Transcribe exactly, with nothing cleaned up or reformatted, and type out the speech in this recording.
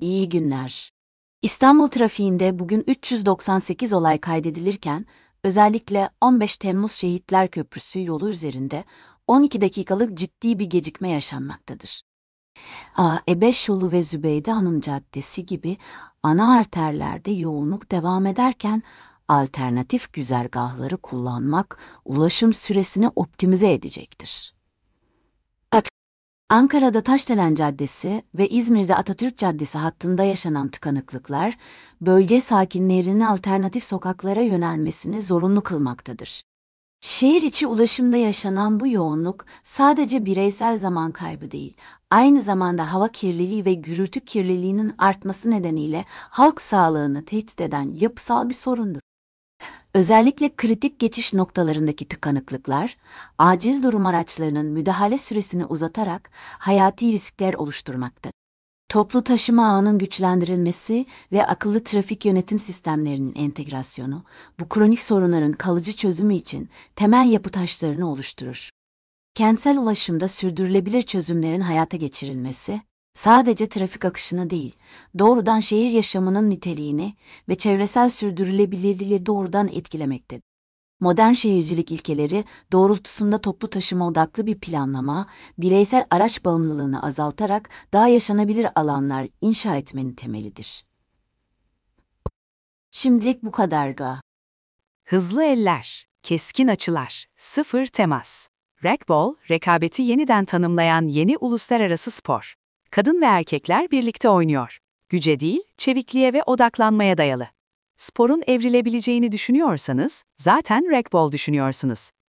İyi günler. İstanbul trafiğinde bugün üç yüz doksan sekiz olay kaydedilirken, özellikle on beş Temmuz Şehitler Köprüsü yolu üzerinde on iki dakikalık ciddi bir gecikme yaşanmaktadır. A E beş yolu ve Zübeyde Hanım Caddesi gibi ana arterlerde yoğunluk devam ederken, alternatif güzergahları kullanmak ulaşım süresini optimize edecektir. Ankara'da Taşdelen Caddesi ve İzmir'de Atatürk Caddesi hattında yaşanan tıkanıklıklar, bölge sakinlerinin alternatif sokaklara yönelmesini zorunlu kılmaktadır. Şehir içi ulaşımda yaşanan bu yoğunluk sadece bireysel zaman kaybı değil, aynı zamanda hava kirliliği ve gürültü kirliliğinin artması nedeniyle halk sağlığını tehdit eden yapısal bir sorundur. Özellikle kritik geçiş noktalarındaki tıkanıklıklar, acil durum araçlarının müdahale süresini uzatarak hayati riskler oluşturmakta. Toplu taşıma ağının güçlendirilmesi ve akıllı trafik yönetim sistemlerinin entegrasyonu, bu kronik sorunların kalıcı çözümü için temel yapı taşlarını oluşturur. Kentsel ulaşımda sürdürülebilir çözümlerin hayata geçirilmesi, sadece trafik akışını değil, doğrudan şehir yaşamının niteliğini ve çevresel sürdürülebilirliği doğrudan etkilemektedir. Modern şehircilik ilkeleri doğrultusunda toplu taşıma odaklı bir planlama, bireysel araç bağımlılığını azaltarak daha yaşanabilir alanlar inşa etmenin temelidir. Şimdilik bu kadar ga. Hızlı eller, keskin açılar, sıfır temas. Racquetball, rekabeti yeniden tanımlayan yeni uluslararası spor. Kadın ve erkekler birlikte oynuyor. Güce değil, çevikliğe ve odaklanmaya dayalı. Sporun evrilebileceğini düşünüyorsanız, zaten racquetball düşünüyorsunuz.